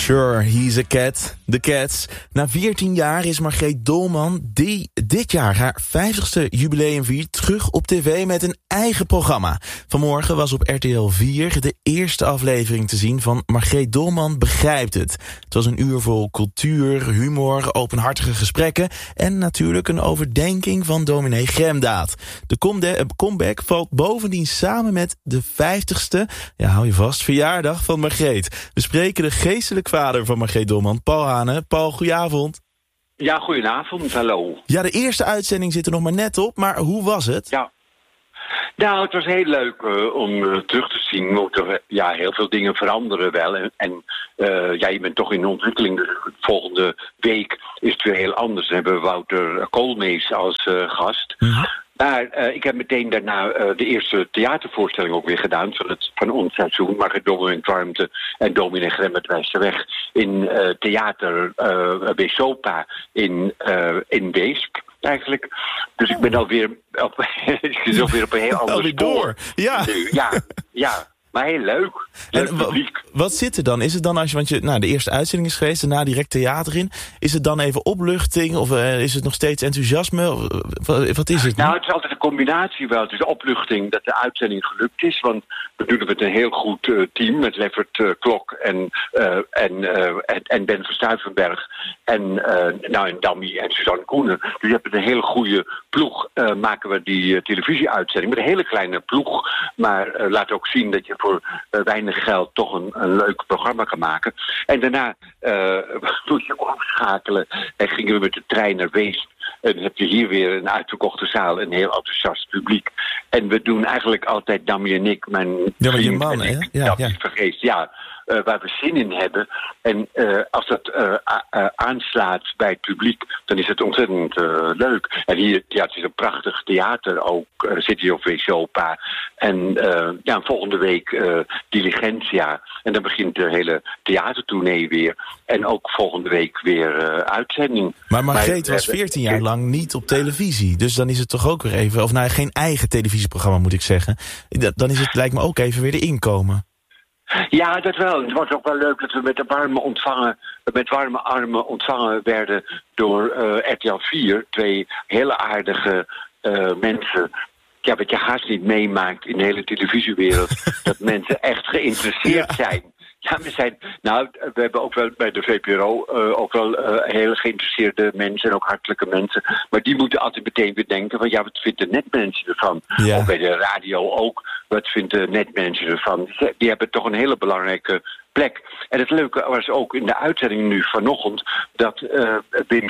Sure, he's a cat. The Cats. Na 14 jaar is Margreet Dolman, die dit jaar haar 50ste jubileum viert, terug op tv met een eigen programma. Vanmorgen was op RTL 4 de eerste aflevering te zien van Margreet Dolman begrijpt het. Het was een uur vol cultuur, humor, openhartige gesprekken en natuurlijk een overdenking van dominee Gremdaad. De comeback valt bovendien samen met de 50ste, ja hou je vast, verjaardag van Margreet. We spreken de geestelijk vader van Margreet Dolman, Paul Hane. Paul, goedenavond. Ja, goedenavond, hallo. Ja, de eerste uitzending zit er nog maar net op, maar hoe was het? Ja. Nou, het was heel leuk om terug te zien. Want heel veel dingen veranderen wel. En je bent toch in ontwikkeling. Dus volgende week is het weer heel anders. Dan hebben we Wouter Koolmees als gast. Mm-hmm. Maar ik heb meteen daarna de eerste theatervoorstelling ook weer gedaan van ons seizoen. Margreet Dolman in het Warmte en Dominee Grem het Wijsterweg in theater Wesopa in Weesp eigenlijk. Dus ik ben alweer op een heel ander spoor. Ja. Ja. Maar heel leuk. Wat zit er dan? Is het dan want de eerste uitzending is geweest, daarna direct theater in. Is het dan even opluchting of is het nog steeds enthousiasme? Wat is het? Nou, het is altijd een combinatie wel. Het is opluchting dat de uitzending gelukt is. Want we doen het met een heel goed team. Met Leffert Klok en Ben Verstuivenberg. En Dammy en Suzanne Koenen. Dus je hebt een hele goede ploeg. Maken we die televisieuitzending. Met een hele kleine ploeg. Maar laat ook zien dat je voor weinig geld toch een leuk programma kan maken. En daarna moet je opschakelen en gingen we met de trein naar Weesp. En dan heb je hier weer een uitverkochte zaal, een heel enthousiast publiek. En we doen eigenlijk altijd, Dammy en ik, mijn vriend je man, en ik, ja. vergeet, waar we zin in hebben. En als dat aanslaat bij het publiek, dan is het ontzettend leuk. En hier, het is een prachtig theater ook, City of Wesopa. En volgende week Diligentia. En dan begint de hele theatertournee weer. En ook volgende week weer uitzending. Maar Margreet was 14 jaar lang niet op televisie. Dus dan is het toch ook weer even, geen eigen televisieprogramma moet ik zeggen. Dan is het, lijkt me ook even weer de inkomen. Ja, dat wel. Het was ook wel leuk dat we met warme armen ontvangen werden door RTL 4. 2 hele aardige mensen. Ja, wat je haast niet meemaakt in de hele televisiewereld. Dat mensen echt geïnteresseerd zijn. Ja, we hebben ook wel bij de VPRO hele geïnteresseerde mensen en ook hartelijke mensen. Maar die moeten altijd meteen weer denken van wat vinden netmensen ervan? Ja. Of bij de radio ook, wat vinden netmensen ervan? Die hebben toch een hele belangrijke plek. En het leuke was ook in de uitzending nu vanochtend dat Wim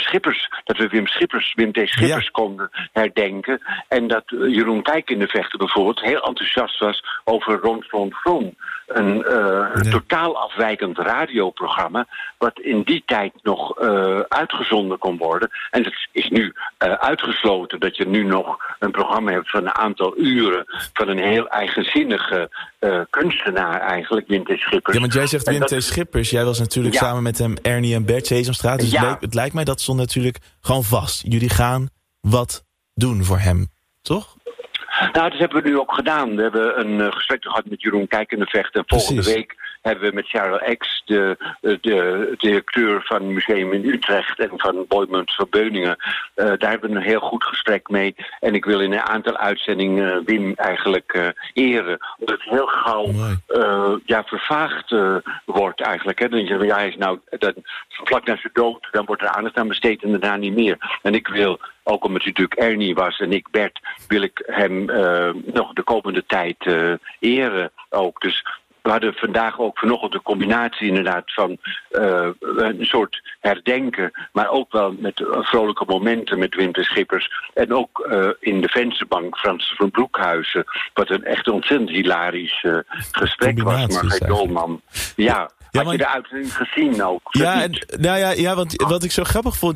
T. Schippers konden herdenken. En dat Jeroen Kijkendevechter bijvoorbeeld heel enthousiast was over Rond. Een totaal afwijkend radioprogramma wat in die tijd nog uitgezonden kon worden. En het is nu uitgesloten dat je nu nog een programma hebt van een aantal uren van een heel eigenzinnige kunstenaar eigenlijk, Wim T. Schippers. Ja, want jij zegt Wim T. Schippers. Jij was natuurlijk samen met hem Ernie en Bert Sesamstraat. Dus het lijkt mij dat stond natuurlijk gewoon vast. Jullie gaan wat doen voor hem, toch? Nou, dat hebben we nu ook gedaan. We hebben een gesprek gehad met Jeroen Kijkendevechter. En volgende week hebben we met Charles X, de directeur van het museum in Utrecht en van Boijmans van Beuningen. Daar hebben we een heel goed gesprek mee. En ik wil in een aantal uitzendingen Wim eigenlijk eren. Omdat het heel gauw vervaagd wordt eigenlijk. Hè. Dan denk je, hij is vlak na zijn dood, dan wordt er aandacht aan besteed en daarna niet meer. En ik wil, ook omdat hij natuurlijk Ernie was en ik Bert, wil ik hem nog de komende tijd eren ook. Dus we hadden vandaag ook vanochtend een combinatie inderdaad van een soort herdenken, maar ook wel met vrolijke momenten met Wim T. Schippers. En ook in de vensterbank Frans van Broekhuizen, wat een echt ontzettend hilarisch gesprek was. Margreet Dolman. Ja. Had je de uitzending gezien ook? Want wat ik zo grappig vond,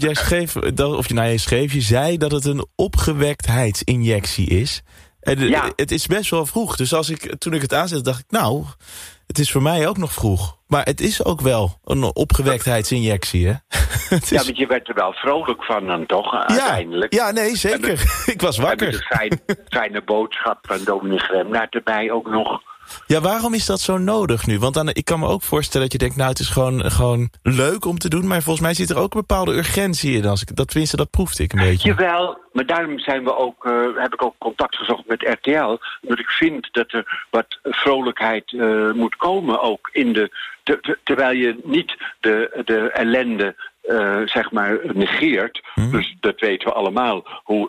je zei dat het een opgewektheidsinjectie is. Het is best wel vroeg. Dus toen ik het aanzette, dacht ik, het is voor mij ook nog vroeg. Maar het is ook wel een opgewektheidsinjectie, hè? Ja, want je werd er wel vrolijk van dan toch, uiteindelijk. Ja, nee, zeker. Ik was wakker. En met een fijne boodschap van Dominee Grem. Erbij ook nog Ja, waarom is dat zo nodig nu? Want dan, ik kan me ook voorstellen dat je denkt, nou, het is gewoon leuk om te doen, maar volgens mij zit er ook een bepaalde urgentie in. Tenminste, dat proefde ik een beetje. Jawel, maar daarom zijn we ook, heb ik ook contact gezocht met RTL. Omdat ik vind dat er wat vrolijkheid moet komen ook in terwijl je niet de ellende zeg maar negeert. Dus dat weten we allemaal. Hoe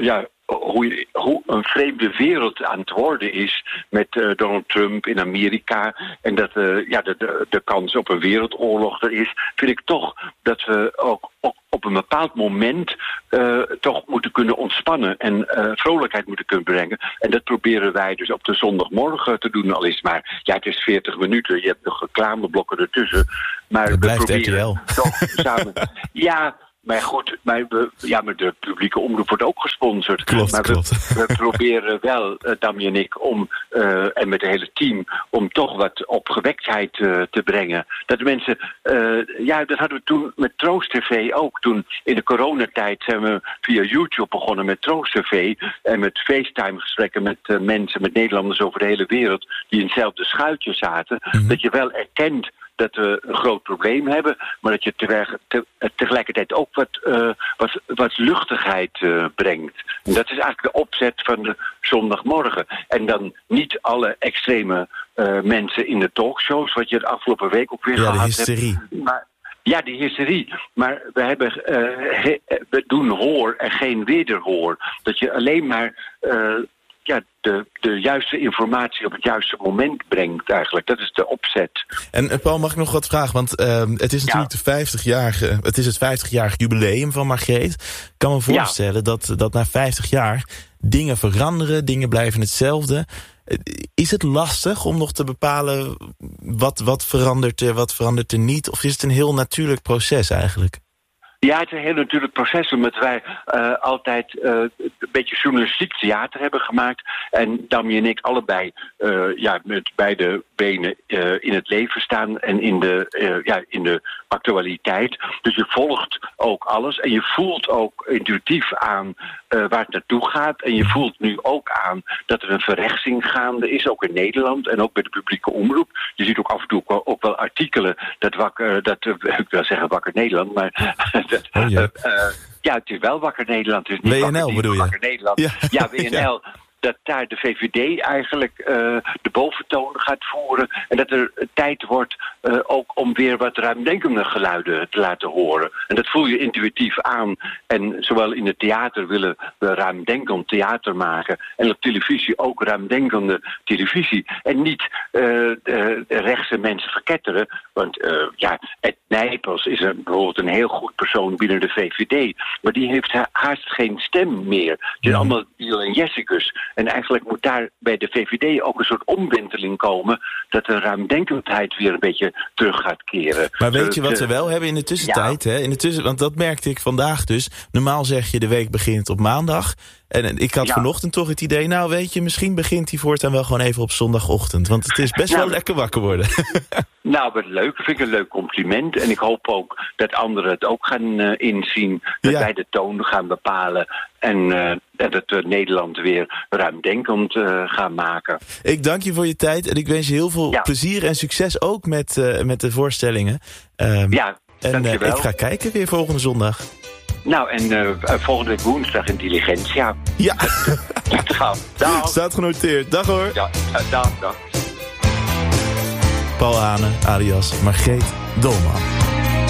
een vreemde wereld aan het worden is met Donald Trump in Amerika. En dat de kans op een wereldoorlog er is. Vind ik toch dat we ook op een bepaald moment toch moeten kunnen ontspannen. En vrolijkheid moeten kunnen brengen. En dat proberen wij dus op de zondagmorgen te doen. Al is maar, het is 40 minuten. Je hebt nog reclameblokken ertussen. Maar dat blijft proberen RTL. toch samen. Ja. Maar goed, maar de publieke omroep wordt ook gesponsord. Klopt. We proberen wel, Dami en ik, en met het hele team, om toch wat opgewektheid te brengen. Dat de mensen, dat hadden we toen met Troost TV ook. Toen in de coronatijd zijn we via YouTube begonnen met Troost TV. En met FaceTime gesprekken met mensen, met Nederlanders over de hele wereld, die in hetzelfde schuitje zaten. Mm-hmm. Dat je wel erkent dat we een groot probleem hebben, maar dat je tegelijkertijd ook wat luchtigheid brengt. En dat is eigenlijk de opzet van de zondagmorgen. En dan niet alle extreme mensen in de talkshows, wat je de afgelopen week ook weer gehad hebt. Ja, de hysterie. Ja, die hysterie. Maar we doen hoor en geen wederhoor. Dat je alleen maar de juiste informatie op het juiste moment brengt eigenlijk. Dat is de opzet. En Paul, mag ik nog wat vragen? Want het is natuurlijk het is het 50-jarig jubileum van Margreet. Ik kan me voorstellen dat na 50 jaar dingen veranderen, dingen blijven hetzelfde. Is het lastig om nog te bepalen wat verandert er niet? Of is het een heel natuurlijk proces eigenlijk? Ja, het is een heel natuurlijk proces, omdat wij altijd een beetje journalistiek theater hebben gemaakt. En Dami en ik allebei met beide benen in het leven staan en in de actualiteit. Dus je volgt ook alles en je voelt ook intuïtief aan waar het naartoe gaat. En je voelt nu ook aan dat er een verrechtsing gaande is, ook in Nederland en ook bij de publieke omroep. Je ziet ook af en toe ook wel artikelen ik wil zeggen Wakker Nederland, maar het is wel Wakker Nederland. Het is niet WNL bedoel je? Wakker Nederland. Ja, WNL. Ja. Dat daar de VVD eigenlijk de boventoon gaat voeren. En dat er tijd wordt ook om weer wat ruimdenkende geluiden te laten horen. En dat voel je intuïtief aan. En zowel in het theater willen we ruimdenkend theater maken. En op televisie ook ruimdenkende televisie. En niet rechtse mensen verketteren. Want Ed Nijpels is bijvoorbeeld een heel goed persoon binnen de VVD. Maar die heeft haast geen stem meer. Het zijn allemaal Biel en Jessicus. En eigenlijk moet daar bij de VVD ook een soort omwenteling komen, dat de ruimdenkendheid weer een beetje terug gaat keren. Maar weet je wat we wel hebben in de tussentijd? Ja. Hè? Want dat merkte ik vandaag dus. Normaal zeg je de week begint op maandag. En ik had vanochtend toch het idee, nou weet je, misschien begint die voortaan wel gewoon even op zondagochtend. Want het is best wel lekker wakker worden. Nou, wat leuk. Dat vind ik een leuk compliment. En ik hoop ook dat anderen het ook gaan inzien. Dat wij de toon gaan bepalen. En dat we Nederland weer ruimdenkend gaan maken. Ik dank je voor je tijd. En ik wens je heel veel plezier en succes ook met de voorstellingen. Dankjewel. Ik ga kijken weer volgende zondag. Nou, en volgende week woensdag in Diligentia. Ja. Dat gaan. Dag. Staat genoteerd. Dag hoor. Ja, dag. Paul Hane, alias Margreet Dolman.